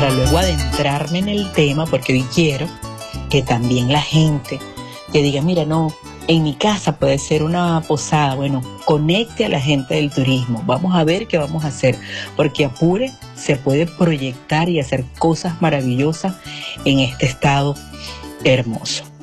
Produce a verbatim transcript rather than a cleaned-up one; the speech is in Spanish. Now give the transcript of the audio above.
para luego adentrarme en el tema, porque hoy quiero que también la gente que diga, mira, no, en mi casa puede ser una posada, bueno, conecte a la gente del turismo, vamos a ver qué vamos a hacer, porque Apure se puede proyectar y hacer cosas maravillosas en este estado hermoso.